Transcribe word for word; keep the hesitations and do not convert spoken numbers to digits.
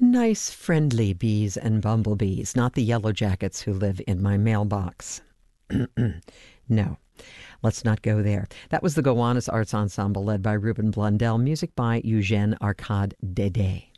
nice, friendly bees and bumblebees, not the yellow jackets who live in my mailbox. No, let's not go there. That was the Gowanus Arts Ensemble led by Ruben Blundell, music by Eugène Arcade Dédé.